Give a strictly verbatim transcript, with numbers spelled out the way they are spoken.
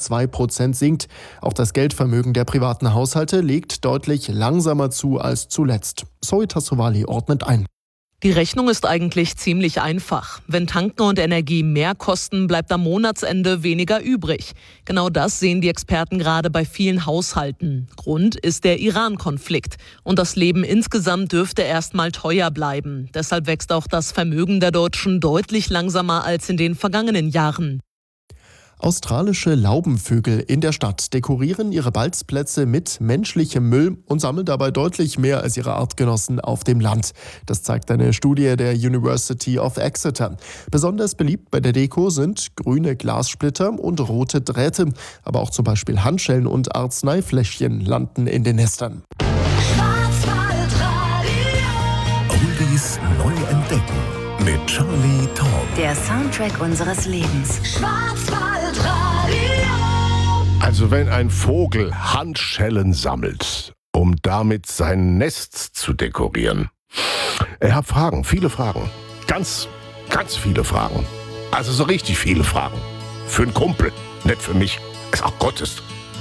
zwei Prozent sinkt. Auch das Geldvermögen der privaten Haushalte legt deutlich langsamer zu als zuletzt. Zoe Tassovali ordnet ein. Die Rechnung ist eigentlich ziemlich einfach. Wenn Tanken und Energie mehr kosten, bleibt am Monatsende weniger übrig. Genau das sehen die Experten gerade bei vielen Haushalten. Grund ist der Iran-Konflikt. Und das Leben insgesamt dürfte erstmal teuer bleiben. Deshalb wächst auch das Vermögen der Deutschen deutlich langsamer als in den vergangenen Jahren. Australische Laubenvögel in der Stadt dekorieren ihre Balzplätze mit menschlichem Müll und sammeln dabei deutlich mehr als ihre Artgenossen auf dem Land. Das zeigt eine Studie der University of Exeter. Besonders beliebt bei der Deko sind grüne Glassplitter und rote Drähte. Aber auch zum Beispiel Handschellen und Arzneifläschchen landen in den Nestern. Oldies neu entdecken mit Charlie Taumm. Der Soundtrack unseres Lebens. Also wenn ein Vogel Handschellen sammelt, um damit sein Nest zu dekorieren. Ich habe Fragen, viele Fragen. Ganz, ganz viele Fragen. Also so richtig viele Fragen. Für einen Kumpel, nicht für mich. Ach Gottes.